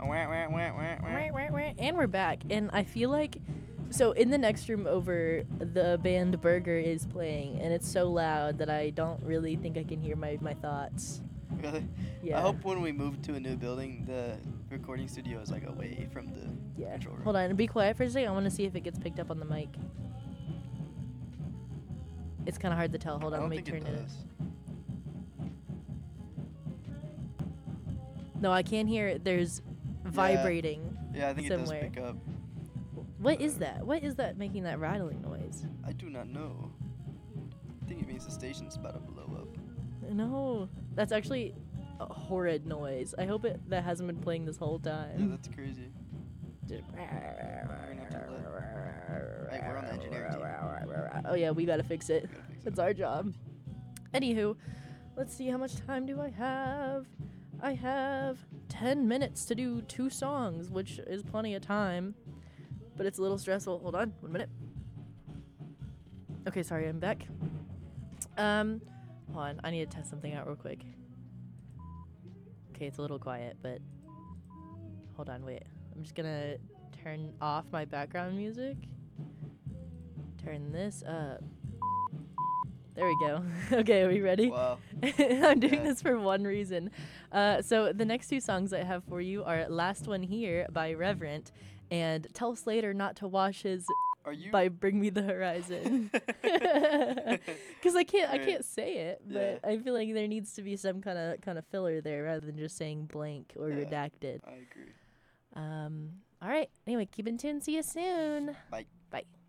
And we're back. And I feel like, so in the next room over, the band Burger is playing, and it's so loud that I don't really think I can hear my thoughts. Really? Yeah. I hope when we move to a new building, the recording studio is like away from the control room. Hold on, be quiet for a second. I want to see if it gets picked up on the mic. It's kind of hard to tell. Hold on, let me turn it. No, I can't hear it. There's vibrating. Yeah, I think somewhere. It does pick up. What is that? What is that making that rattling noise? I do not know. I think it means the station's about to blow up. No, that's actually a horrid noise. I hope that hasn't been playing this whole time. Yeah, that's crazy. We're on the engineering team. Oh yeah, we gotta fix it. It's our job. Anywho, let's see, how much time do I have? I have 10 minutes to do 2 songs, which is plenty of time, but it's a little stressful. Hold on, 1 minute. Okay, sorry, I'm back. Hold on, I need to test something out real quick. Okay, it's a little quiet, but hold on, wait. I'm just gonna turn off my background music. Turn this up. There we go. Okay, are we ready? Wow. I'm doing this for one reason. So the next 2 songs I have for you are Last One Here by Reverent and Tell Slater Not to Wash His by Bring Me the Horizon. Because I can't say it, but I feel like there needs to be some kind of filler there rather than just saying blank or redacted. I agree. All right. Anyway, keep in tune. See you soon. Bye. Bye.